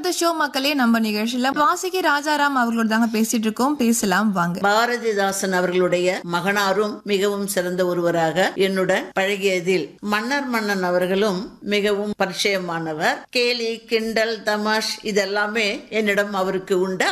To the show மக்களே. நம்ம நிகழ்ச்சியில வாசுகி ராஜாராம் அவர்களோட தாங்க பேசிட்டு இருக்கோம். பேசலாம் வாங்க. பாரதிதாசன் அவர்களுடைய மகனாரும் மிகவும் சிறந்த ஒருவராக என்னுடன் பழகியதில் மன்னன் அவர்களும் மிகவும் பரிச்சயமானவர். கேலி, கிண்டல், தமாஷ் இதெல்லாமே என்னிடம் அவருக்கு உண்டு.